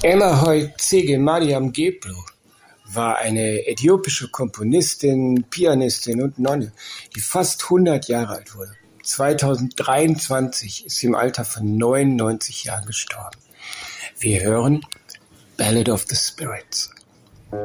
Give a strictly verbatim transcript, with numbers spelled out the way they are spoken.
Emerhoi Zege Mariam Geblo war eine äthiopische Komponistin, Pianistin und Nonne, die fast hundert Jahre alt wurde. zweitausenddreiundzwanzig ist sie im Alter von neunundneunzig Jahren gestorben. Wir hören Ballad of the Spirits.